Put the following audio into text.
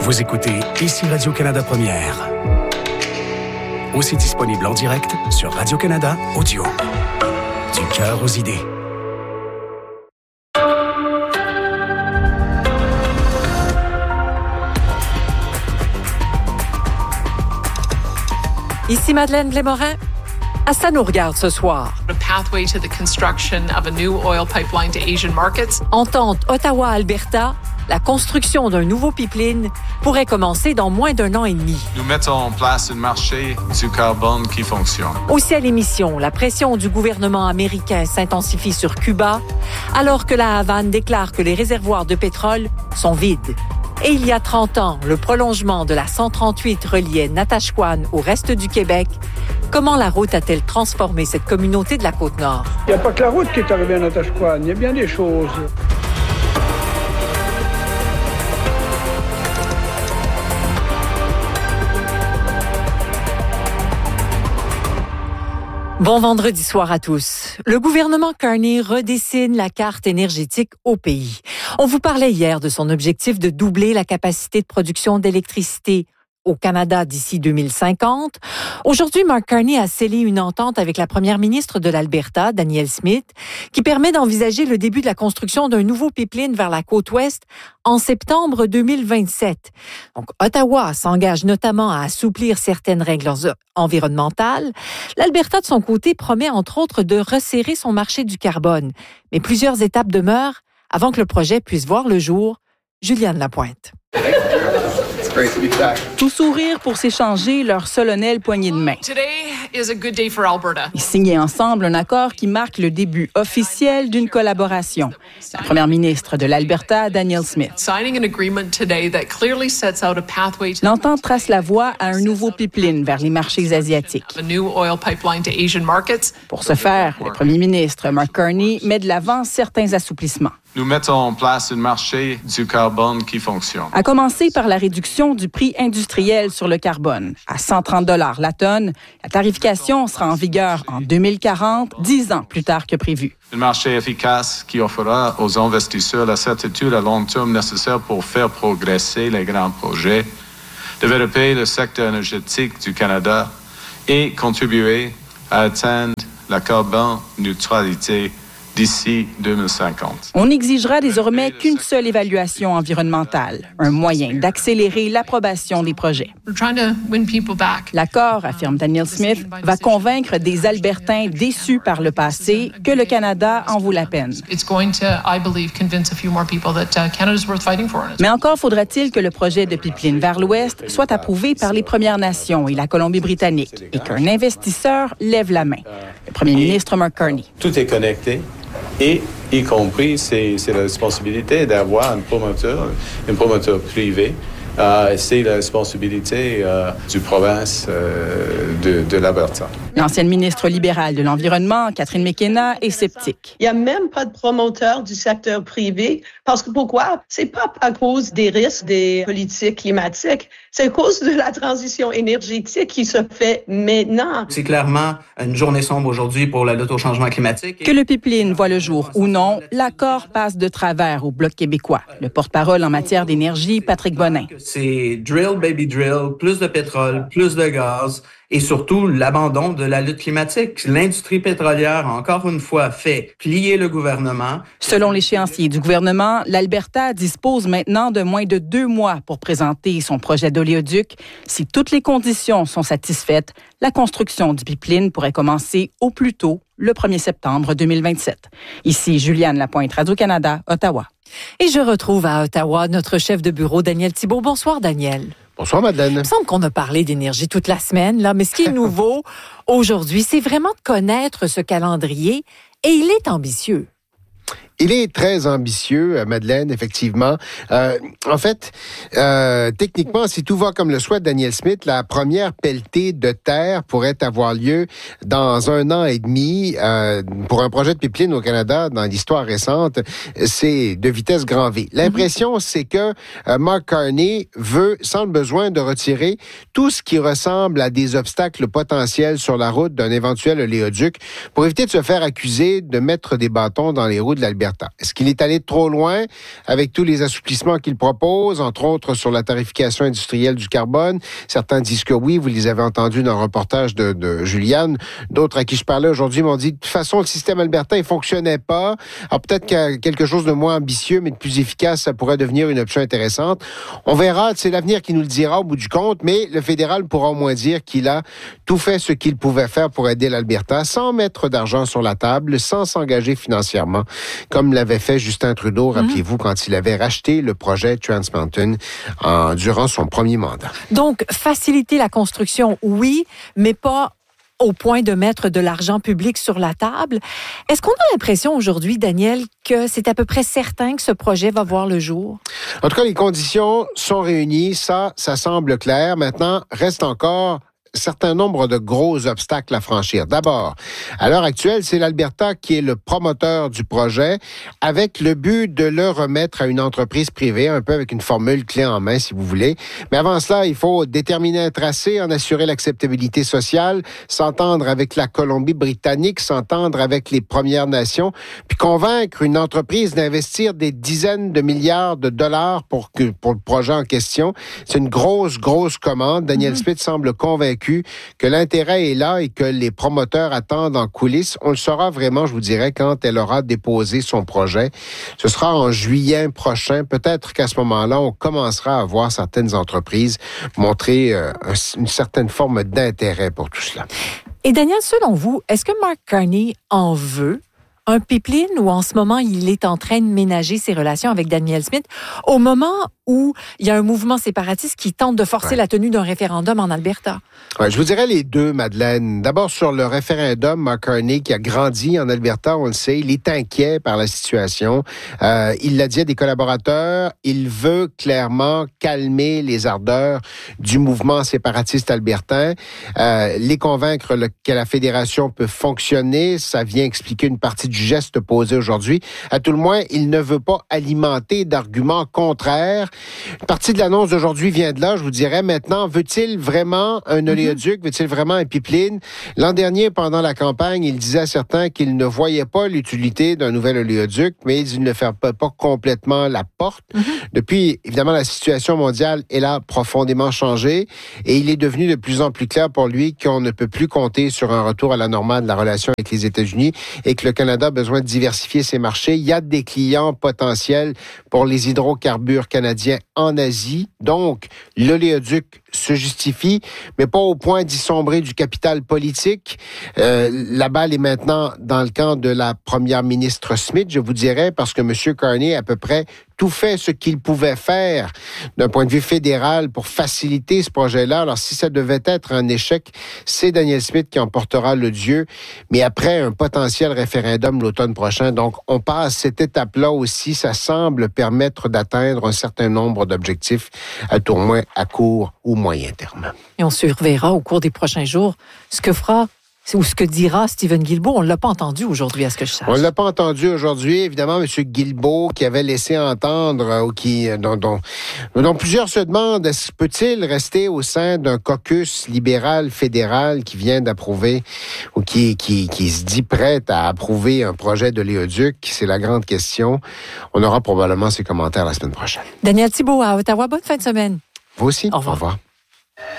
Vous écoutez ici Radio-Canada Première. Aussi disponible en direct sur Radio-Canada Audio. Du cœur aux idées. Ici Madeleine Blais-Morin. Ça nous regarde ce soir. Entente Ottawa-Alberta, la construction d'un nouveau pipeline pourrait commencer dans moins d'1 an et demi. Nous mettons en place un marché du carbone qui fonctionne. Aussi à l'émission, la pression du gouvernement américain s'intensifie sur Cuba, alors que la Havane déclare que les réservoirs de pétrole sont vides. Et il y a 30 ans, le prolongement de la 138 reliait Natashquan au reste du Québec. Comment la route a-t-elle transformé cette communauté de la Côte-Nord? Il n'y a pas que la route qui est arrivée à Natashquan, il y a bien des choses. Bon vendredi soir à tous. Le gouvernement Carney redessine la carte énergétique au pays. On vous parlait hier de son objectif de doubler la capacité de production d'électricité au Canada d'ici 2050. Aujourd'hui, Mark Carney a scellé une entente avec la première ministre de l'Alberta, Danielle Smith, qui permet d'envisager le début de la construction d'un nouveau pipeline vers la côte ouest en septembre 2027. Donc, Ottawa s'engage notamment à assouplir certaines règles environnementales. L'Alberta, de son côté, promet entre autres de resserrer son marché du carbone. Mais plusieurs étapes demeurent avant que le projet puisse voir le jour. Juliane Lapointe. Tout sourire pour s'échanger leur solennelle poignée de main. Ils signaient ensemble un accord qui marque le début officiel d'une collaboration. La première ministre de l'Alberta, Danielle Smith. L'entente trace la voie à un nouveau pipeline vers les marchés asiatiques. Pour ce faire, le premier ministre, Mark Carney, met de l'avant certains assouplissements. Nous mettons en place un marché du carbone qui fonctionne. À commencer par la réduction du prix industriel sur le carbone. À 130 $ la tonne, la tarification sera en vigueur en 2040, 10 ans plus tard que prévu. Un marché efficace qui offrira aux investisseurs la certitude à long terme nécessaire pour faire progresser les grands projets, développer le secteur énergétique du Canada et contribuer à atteindre la carbone neutralité d'ici 2050. On n'exigera désormais qu'une seule évaluation environnementale, un moyen d'accélérer l'approbation des projets. L'accord, affirme Danielle Smith, va convaincre des Albertains déçus par le passé que le Canada en vaut la peine. Mais encore faudra-t-il que le projet de pipeline vers l'Ouest soit approuvé par les Premières Nations et la Colombie-Britannique et qu'un investisseur lève la main. Le premier ministre Mark Carney. Tout est connecté. Et y compris, c'est la responsabilité d'avoir un promoteur privé. C'est la responsabilité du province de l'Alberta. L'ancienne ministre libérale de l'Environnement, Catherine McKenna, est sceptique. Il n'y a même pas de promoteur du secteur privé. Parce que pourquoi? C'est pas à cause des risques des politiques climatiques. C'est à cause de la transition énergétique qui se fait maintenant. C'est clairement une journée sombre aujourd'hui pour la lutte au changement climatique. Que le pipeline voit le jour ou non, l'accord passe de travers au Bloc québécois. Le porte-parole en matière d'énergie, Patrick Bonin. C'est drill, baby drill, plus de pétrole, plus de gaz et surtout l'abandon de la lutte climatique. L'industrie pétrolière a encore une fois fait plier le gouvernement. Selon l'échéancier du gouvernement, l'Alberta dispose maintenant de moins de 2 mois pour présenter son projet d'oléoduc. Si toutes les conditions sont satisfaites, la construction du pipeline pourrait commencer au plus tôt le 1er septembre 2027. Ici Juliane Lapointe, Radio-Canada, Ottawa. Et je retrouve à Ottawa notre chef de bureau, Daniel Thibault. Bonsoir, Daniel. Bonsoir, Madeleine. Il me semble qu'on a parlé d'énergie toute la semaine, là, mais ce qui est nouveau aujourd'hui, c'est vraiment de connaître ce calendrier et il est ambitieux. Il est très ambitieux, Madeleine, effectivement. En fait, techniquement, si tout va comme le souhaite Danielle Smith, la première pelletée de terre pourrait avoir lieu dans 1 an et demi. Pour un projet de pipeline au Canada, dans l'histoire récente, c'est de vitesse grand V. L'impression, c'est que Mark Carney veut, sans le besoin, de retirer tout ce qui ressemble à des obstacles potentiels sur la route d'un éventuel oléoduc pour éviter de se faire accuser de mettre des bâtons dans les roues de l'Alberta l'Alberta. Est-ce qu'il est allé trop loin avec tous les assouplissements qu'il propose, entre autres sur la tarification industrielle du carbone? Certains disent que oui, vous les avez entendus dans le reportage de Juliane. D'autres à qui je parlais aujourd'hui m'ont dit, de toute façon, le système albertain, il fonctionnait pas. Alors peut-être qu'il quelque chose de moins ambitieux, mais de plus efficace, ça pourrait devenir une option intéressante. On verra, c'est l'avenir qui nous le dira au bout du compte, mais le fédéral pourra au moins dire qu'il a tout fait ce qu'il pouvait faire pour aider l'Alberta sans mettre d'argent sur la table, sans s'engager financièrement, comme l'avait fait Justin Trudeau, rappelez-vous, quand il avait racheté le projet Trans Mountain durant son premier mandat. Donc, faciliter la construction, oui, mais pas au point de mettre de l'argent public sur la table. Est-ce qu'on a l'impression aujourd'hui, Daniel, que c'est à peu près certain que ce projet va voir le jour? En tout cas, les conditions sont réunies. Ça semble clair. Maintenant, reste encore certain nombre de gros obstacles à franchir. D'abord, à l'heure actuelle, c'est l'Alberta qui est le promoteur du projet avec le but de le remettre à une entreprise privée, un peu avec une formule clé en main, si vous voulez. Mais avant cela, il faut déterminer un tracé, en assurer l'acceptabilité sociale, s'entendre avec la Colombie-Britannique, s'entendre avec les Premières Nations, puis convaincre une entreprise d'investir des dizaines de milliards de dollars pour le projet en question. C'est une grosse commande. Daniel Smith semble convaincu que l'intérêt est là et que les promoteurs attendent en coulisses. On le saura vraiment, je vous dirais, quand elle aura déposé son projet. Ce sera en juillet prochain. Peut-être qu'à ce moment-là, on commencera à voir certaines entreprises montrer une certaine forme d'intérêt pour tout cela. Et Daniel, selon vous, est-ce que Mark Carney en veut un pipeline ou en ce moment, il est en train de ménager ses relations avec Daniel Smith au moment où il y a un mouvement séparatiste qui tente de forcer la tenue d'un référendum en Alberta? Ouais, je vous dirais les deux, Madeleine. D'abord, sur le référendum, Mark Carney, qui a grandi en Alberta, on le sait, il est inquiet par la situation. Il l'a dit à des collaborateurs, il veut clairement calmer les ardeurs du mouvement séparatiste albertain, les convaincre que la fédération peut fonctionner. Ça vient expliquer une partie du geste posé aujourd'hui. À tout le moins, il ne veut pas alimenter d'arguments contraires. Une partie de l'annonce d'aujourd'hui vient de là, je vous dirais. Maintenant, veut-il vraiment un oléoduc? Veut-il vraiment un pipeline? L'an dernier, pendant la campagne, il disait à certains qu'il ne voyait pas l'utilité d'un nouvel oléoduc, mais il ne ferme pas complètement la porte. Depuis, évidemment, la situation mondiale est là profondément changée et il est devenu de plus en plus clair pour lui qu'on ne peut plus compter sur un retour à la normale de la relation avec les États-Unis et que le Canada a besoin de diversifier ses marchés. Il y a des clients potentiels pour les hydrocarbures canadiens en Asie. Donc, l'oléoduc se justifie, mais pas au point d'y sombrer du capital politique. La balle est maintenant dans le camp de la première ministre Smith, je vous dirais, parce que M. Carney a à peu près tout fait ce qu'il pouvait faire d'un point de vue fédéral pour faciliter ce projet-là. Alors, si ça devait être un échec, c'est Daniel Smith qui en portera le dieu, mais après un potentiel référendum l'automne prochain. Donc, on passe cette étape-là aussi. Ça semble permettre d'atteindre un certain nombre d'objectifs, à tout au moins à court ou moyen terme. Et on surveillera au cours des prochains jours ce que fera ou ce que dira Stephen Guilbeault. On ne l'a pas entendu aujourd'hui, à ce que je sache. On ne l'a pas entendu aujourd'hui. Évidemment, M. Guilbeault, qui avait laissé entendre, dont plusieurs se demandent, peut-il rester au sein d'un caucus libéral fédéral qui vient d'approuver ou qui se dit prêt à approuver un projet d'oléoduc? C'est la grande question. On aura probablement ses commentaires la semaine prochaine. Daniel Thibeault à Ottawa. Bonne fin de semaine. Vous aussi. Au revoir. Au revoir.